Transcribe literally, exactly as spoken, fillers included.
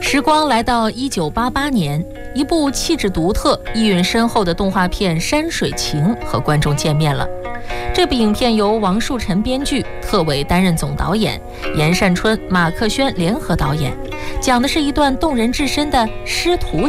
时光来到一九八八年，一部气质独特、意蕴深厚的动画片《山水情》和观众见面了。这部影片由王树臣编剧，特伟担任总导演，严善春、马克轩联合导演，讲的是一段动人至深的师徒